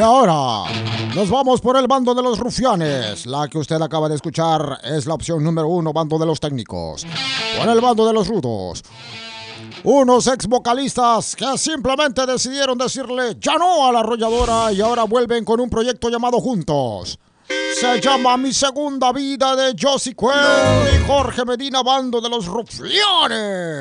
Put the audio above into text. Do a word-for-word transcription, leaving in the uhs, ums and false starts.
ahora nos vamos por el bando de los rufianes. La que usted acaba de escuchar es la opción número uno, bando de los técnicos. Por el bando de los rudos, unos ex vocalistas que simplemente decidieron decirle ya no a la arrolladora y ahora vuelven con un proyecto llamado Juntos. Se llama Mi Segunda Vida de Josicuel y Jorge Medina, bando de los rufianes.